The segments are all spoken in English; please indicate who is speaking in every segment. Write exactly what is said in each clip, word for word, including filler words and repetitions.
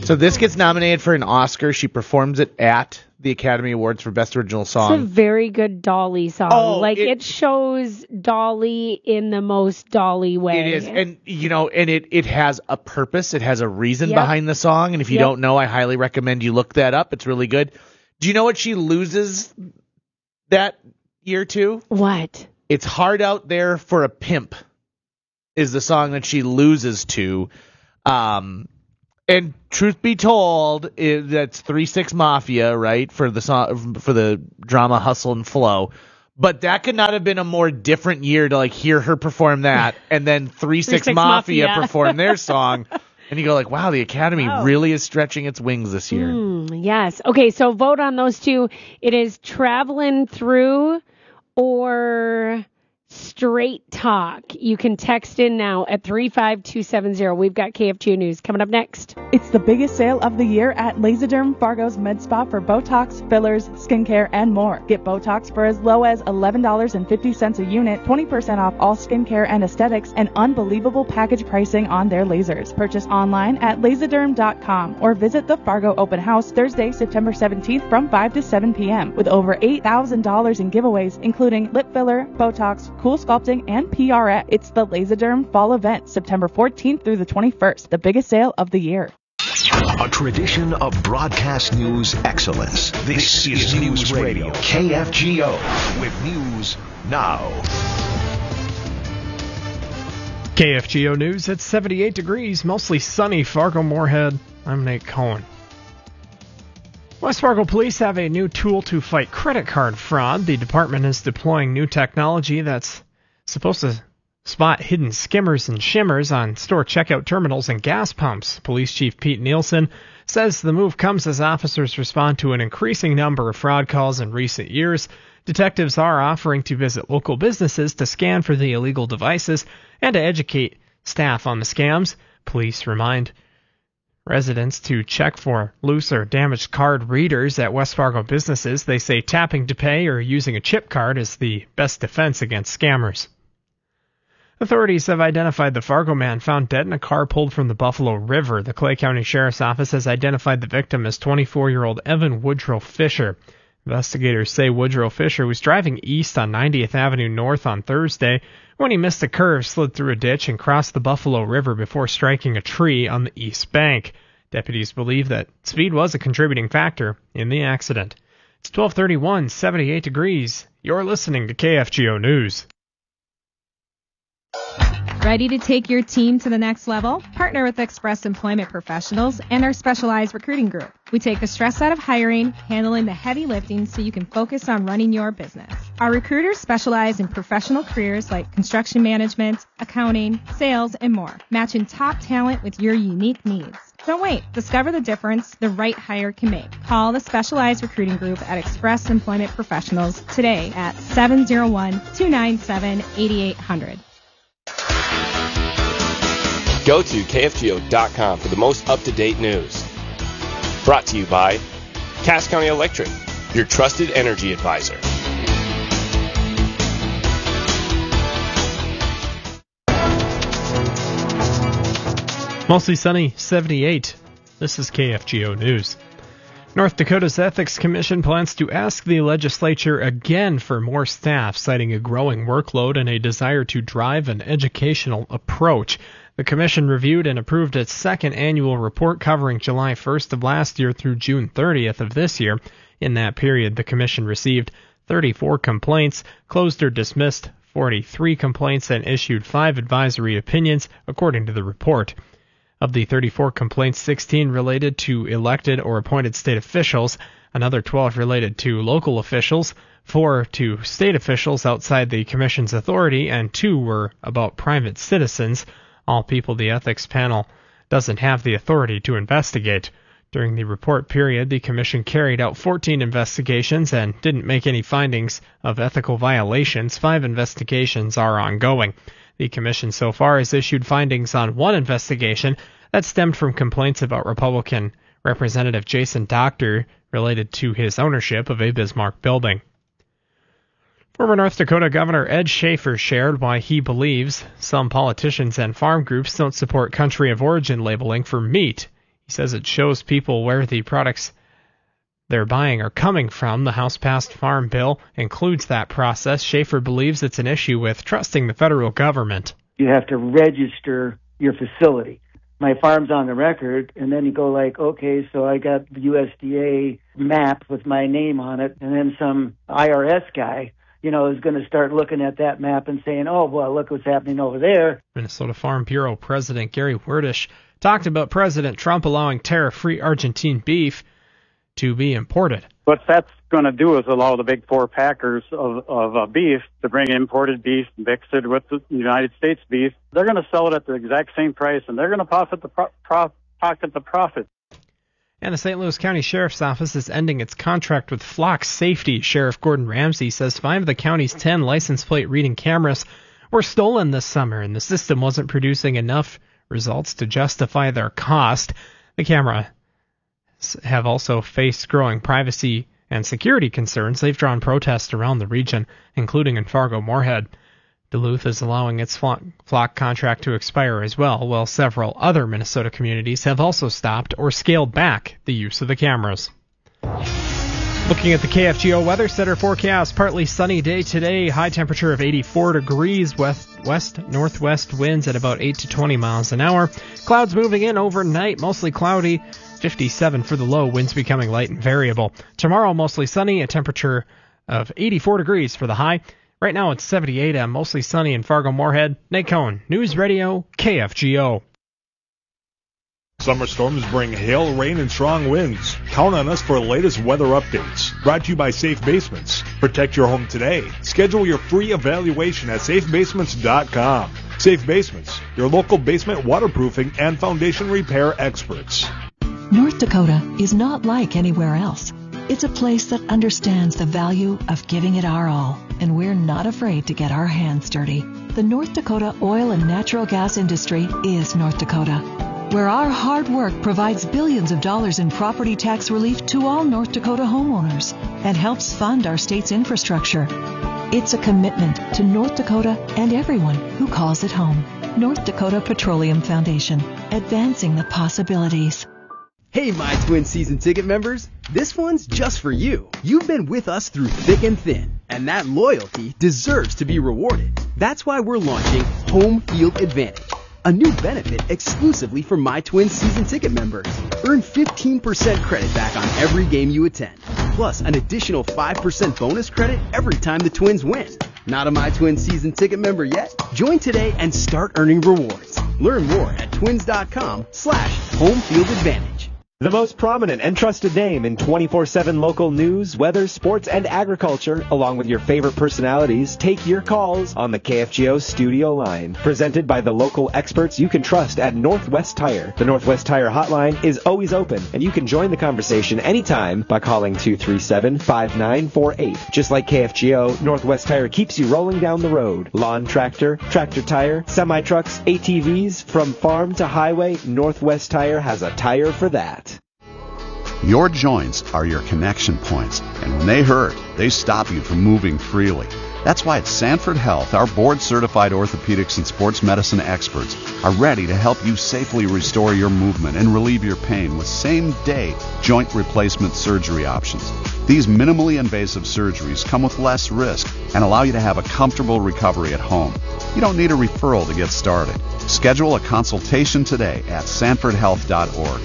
Speaker 1: So this gets nominated for an Oscar. She performs it at the Academy Awards for Best Original Song.
Speaker 2: It's a very good Dolly song.
Speaker 1: Oh,
Speaker 2: like, it,
Speaker 1: it,
Speaker 2: it shows Dolly in the most Dolly way.
Speaker 1: It is. And, you know, and it, it has a purpose. It has a reason
Speaker 2: yep.
Speaker 1: behind the song. And if you
Speaker 2: yep.
Speaker 1: don't know, I highly recommend you look that up. It's really good. Do you know what she loses that year to?
Speaker 2: What?
Speaker 1: It's Hard Out There for a Pimp is the song that she loses to. Um, and truth be told, it, that's three six Mafia, right, for the song, for the drama Hustle and Flow. But that could not have been a more different year to like hear her perform that, and then three six Mafia, Mafia perform their song, and you go like, wow, the Academy wow. really is stretching its wings this year.
Speaker 2: Mm, yes. Okay, so vote on those two. It is Traveling Through or Straight Talk. You can text in now at three five two seven zero. We've got K F G O News coming up next.
Speaker 3: It's the biggest sale of the year at Laserderm Fargo's Med Spa for Botox, fillers, skincare, and more. Get Botox for as low as eleven dollars and fifty cents a unit, twenty percent off all skincare and aesthetics, and unbelievable package pricing on their lasers. Purchase online at laserderm dot com or visit the Fargo Open House Thursday, September seventeenth from five to seven p.m. with over eight thousand dollars in giveaways, including lip filler, Botox, Cool Sculpting, and P R X. It's the Laserderm Fall Event, September fourteenth through the twenty-first, the biggest sale of the year.
Speaker 4: A tradition of broadcast news excellence. This, this is News Radio, K F G O, with news now.
Speaker 5: K F G O News at seventy-eight degrees, mostly sunny, Fargo-Moorhead. I'm Nate Cohen. West Fargo police have a new tool to fight credit card fraud. The department is deploying new technology that's supposed to spot hidden skimmers and shimmers on store checkout terminals and gas pumps. Police Chief Pete Nielsen says the move comes as officers respond to an increasing number of fraud calls in recent years. Detectives are offering to visit local businesses to scan for the illegal devices and to educate staff on the scams. Police remind residents to check for loose or damaged card readers at West Fargo businesses. They say tapping to pay or using a chip card is the best defense against scammers. Authorities have identified the Fargo man found dead in a car pulled from the Buffalo River. The Clay County Sheriff's Office has identified the victim as twenty-four-year-old Evan Woodrow Fisher. Investigators say Woodrow Fisher was driving east on ninetieth Avenue North on Thursday when he missed a curve, slid through a ditch, and crossed the Buffalo River before striking a tree on the east bank. Deputies believe that speed was a contributing factor in the accident. It's twelve thirty-one, seventy-eight degrees. You're listening to K F G O News.
Speaker 6: Ready to take your team to the next level? Partner with Express Employment Professionals and our specialized recruiting group. We take the stress out of hiring, handling the heavy lifting so you can focus on running your business. Our recruiters specialize in professional careers like construction management, accounting, sales, and more, matching top talent with your unique needs. Don't wait. Discover the difference the right hire can make. Call the specialized recruiting group at Express Employment Professionals today at seven oh one, two nine seven, eight eight zero zero.
Speaker 7: Go to K F G O dot com for the most up-to-date news. Brought to you by Cass County Electric, your trusted energy advisor.
Speaker 5: Mostly sunny, seventy-eight. This is K F G O News. North Dakota's Ethics Commission plans to ask the legislature again for more staff, citing a growing workload and a desire to drive an educational approach. The commission reviewed and approved its second annual report covering July first of last year through June thirtieth of this year. In that period, the commission received thirty-four complaints, closed or dismissed forty-three complaints, and issued five advisory opinions, according to the report. Of the thirty-four complaints, sixteen related to elected or appointed state officials, another twelve related to local officials, four to state officials outside the commission's authority, and two were about private citizens, all people the ethics panel doesn't have the authority to investigate. During the report period, the commission carried out fourteen investigations and didn't make any findings of ethical violations. Five investigations are ongoing. The commission so far has issued findings on one investigation that stemmed from complaints about Republican Representative Jason Doctor related to his ownership of a Bismarck building. Former North Dakota Governor Ed Schaefer shared why he believes some politicians and farm groups don't support country of origin labeling for meat. He says it shows people where the products they're buying are coming from. The House-passed Farm Bill includes that process. Schaefer believes it's an issue with trusting the federal government.
Speaker 8: You have to register your facility. My farm's on the record, and then you go like, okay, so I got the U S D A map with my name on it, and then some I R S guy, you know, is going to start looking at that map and saying, oh, well, look what's happening over there.
Speaker 5: Minnesota Farm Bureau President Gary Werdish talked about President Trump allowing tariff-free Argentine beef to be imported.
Speaker 9: What that's going to do is allow the big four packers of, of uh, beef to bring imported beef, mix it with the United States beef. They're going to sell it at the exact same price, and they're going to profit the pro- pro- pocket the profit.
Speaker 5: And the Saint Louis County Sheriff's Office is ending its contract with Flock Safety. Sheriff Gordon Ramsey says five of the county's ten license plate reading cameras were stolen this summer, and the system wasn't producing enough results to justify their cost. The camera have also faced growing privacy and security concerns. They've drawn protests around the region, including in Fargo-Moorhead. Duluth is allowing its flock, flock contract to expire as well, while several other Minnesota communities have also stopped or scaled back the use of the cameras. Looking at the K F G O Weather Center forecast, partly sunny day today, high temperature of eighty-four degrees, west west northwest winds at about eight to twenty miles an hour. Clouds moving in overnight, mostly cloudy, fifty-seven for the low, winds becoming light and variable. Tomorrow, mostly sunny, a temperature of eighty-four degrees for the high. Right now it's seventy-eight and mostly sunny in Fargo-Moorhead. Nate Cohn, News Radio, K F G O.
Speaker 10: Summer storms bring hail, rain, and strong winds. Count on us for the latest weather updates. Brought to you by Safe Basements. Protect your home today. Schedule your free evaluation at safe basements dot com. Safe Basements, your local basement waterproofing and foundation repair experts.
Speaker 11: North Dakota is not like anywhere else. It's a place that understands the value of giving it our all, and we're not afraid to get our hands dirty. The North Dakota oil and natural gas industry is North Dakota, where our hard work provides billions of dollars in property tax relief to all North Dakota homeowners and helps fund our state's infrastructure. It's a commitment to North Dakota and everyone who calls it home. North Dakota Petroleum Foundation, advancing the possibilities.
Speaker 12: Hey, My Twin season ticket members, this one's just for you. You've been with us through thick and thin, and that loyalty deserves to be rewarded. That's why we're launching Home Field Advantage, a new benefit exclusively for My Twin season ticket members. Earn fifteen percent credit back on every game you attend, plus an additional five percent bonus credit every time the Twins win. Not a My Twin season ticket member yet? Join today and start earning rewards. Learn more at twins.com slash home field advantage.
Speaker 13: The most prominent and trusted name in twenty-four seven local news, weather, sports, and agriculture, along with your favorite personalities, take your calls on the K F G O studio line. Presented by the local experts you can trust at Northwest Tire. The Northwest Tire hotline is always open, and you can join the conversation anytime by calling two three seven, five nine four eight. Just like K F G O, Northwest Tire keeps you rolling down the road. Lawn tractor, tractor tire, semi-trucks, A T Vs, from farm to highway, Northwest Tire has a tire for that.
Speaker 14: Your joints are your connection points, and when they hurt, they stop you from moving freely. That's why at Sanford Health, our board-certified orthopedics and sports medicine experts are ready to help you safely restore your movement and relieve your pain with same-day joint replacement surgery options. These minimally invasive surgeries come with less risk and allow you to have a comfortable recovery at home. You don't need a referral to get started. Schedule a consultation today at sanford health dot org.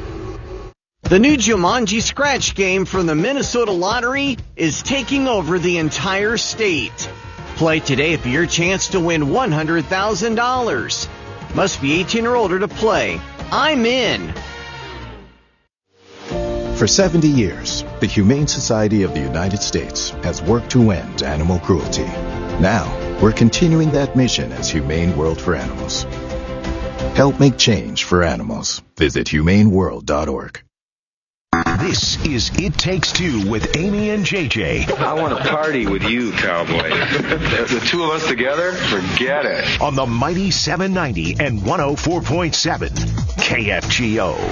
Speaker 15: The new Jumanji Scratch game from the Minnesota Lottery is taking over the entire state. Play today for your chance to win one hundred thousand dollars. Must be eighteen or older to play. I'm in.
Speaker 16: For seventy years, the Humane Society of the United States has worked to end animal cruelty. Now, we're continuing that mission as Humane World for Animals. Help make change for animals. Visit humane world dot org.
Speaker 4: This is It Takes Two with Amy and J J.
Speaker 17: I want to party with you, cowboy. The two of us together, forget it.
Speaker 4: On the mighty seven ninety and one oh four point seven K F G O.